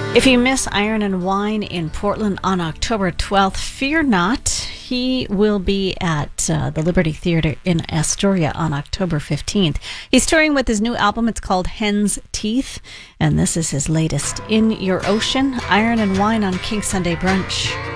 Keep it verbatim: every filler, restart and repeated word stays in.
If you miss Iron and Wine in Portland on October twelfth, fear not. He will be at uh, the Liberty Theatre in Astoria on October fifteenth. He's touring with his new album. It's called Hen's Teeth, and this is his latest, In Your Ocean. Iron and Wine on King Sunday Brunch.